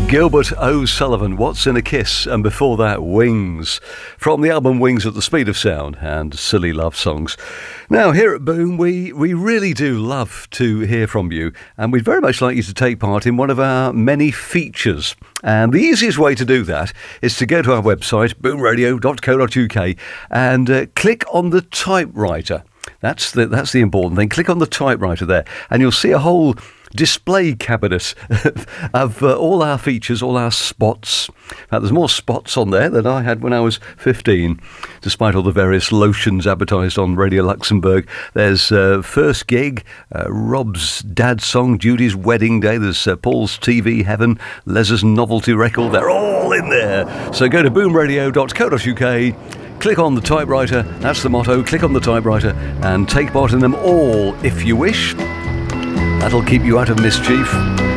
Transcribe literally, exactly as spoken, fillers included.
Gilbert O'Sullivan, What's in a Kiss? And before that, Wings, from the album Wings at the Speed of Sound and Silly Love Songs. Now, here at Boom, we, we really do love to hear from you, and we'd very much like you to take part in one of our many features. And the easiest way to do that is to go to our website, boom radio dot co dot uk, and uh, click on the typewriter. That's the, that's the important thing. Click on the typewriter there, and you'll see a whole display cabinet of uh, all our features, all our spots. Now, there's more spots on there than I had when I was fifteen, despite all the various lotions advertised on Radio Luxembourg. There's uh, First Gig, uh, Rob's Dad's Song, Judy's Wedding Day, there's uh, Paul's T V Heaven, Les's Novelty Record. They're all in there. So go to boom radio dot co dot uk, click on the typewriter, that's the motto, click on the typewriter and take part in them all if you wish. That'll keep you out of mischief.